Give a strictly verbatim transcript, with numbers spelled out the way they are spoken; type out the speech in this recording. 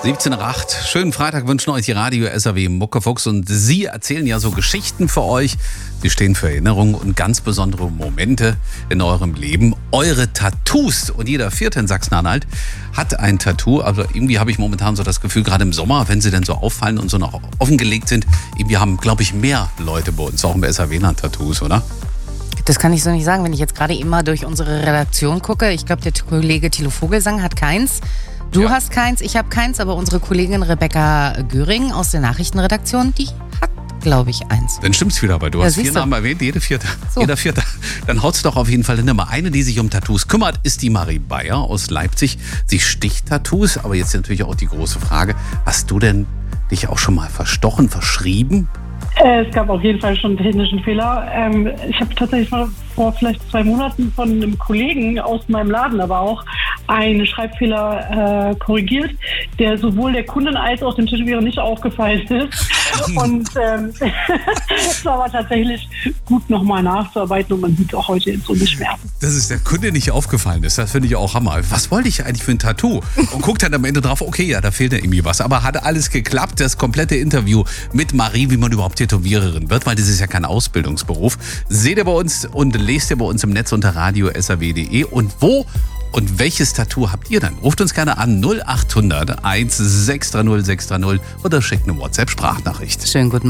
siebzehn Uhr acht. Schönen Freitag wünschen euch die Radio S R W Muckefuchs und Sie erzählen ja so Geschichten für euch. Sie stehen für Erinnerungen und ganz besondere Momente in eurem Leben. Eure Tattoos. Und jeder Vierte in Sachsen-Anhalt hat ein Tattoo. Also irgendwie habe ich momentan so das Gefühl, gerade im Sommer, wenn sie dann so auffallen und so noch offengelegt sind, irgendwie haben, glaube ich, mehr Leute bei uns auch im S R W Tattoos, oder? Das kann ich so nicht sagen, wenn ich jetzt gerade immer durch unsere Redaktion gucke. Ich glaube, der Kollege Thilo Vogelsang hat keins. Du ja. hast keins, ich habe keins, aber unsere Kollegin Rebecca Göring aus der Nachrichtenredaktion, die hat, glaube ich, eins. Dann stimmt's wieder, weil du Ja, hast siehst vier du. Namen erwähnt, jede vierte. So. Jeder vierte. Dann haut's doch auf jeden Fall hin. Immer eine, die sich um Tattoos kümmert, ist die Marie Bayer aus Leipzig. Sie sticht Tattoos, aber jetzt natürlich auch die große Frage, hast du denn dich auch schon mal verstochen, verschrieben? Es gab auf jeden Fall schon einen technischen Fehler. Ähm, ich habe tatsächlich vor, vor vielleicht zwei Monaten von einem Kollegen aus meinem Laden aber auch einen Schreibfehler äh, korrigiert, der sowohl der Kundin als auch dem Tätowierer nicht aufgefallen ist. Und ähm, es war aber tatsächlich gut nochmal nachzuarbeiten und man sieht auch heute jetzt so nicht mehr. Dass es der Kunde nicht aufgefallen ist, das finde ich auch Hammer. Was wollte ich eigentlich für ein Tattoo? Und guckt dann am Ende drauf, okay, ja, da fehlt ja irgendwie was. Aber hat alles geklappt, das komplette Interview mit Marie, wie man überhaupt Tätowiererin wird, weil das ist ja kein Ausbildungsberuf. Seht ihr bei uns und lest ihr bei uns im Netz unter radio s r w punkt d e. Und wo und welches Tattoo habt ihr dann? Ruft uns gerne an null acht hundert eins sechs drei null sechs drei null oder schickt eine WhatsApp-Sprachnachricht. Schönen guten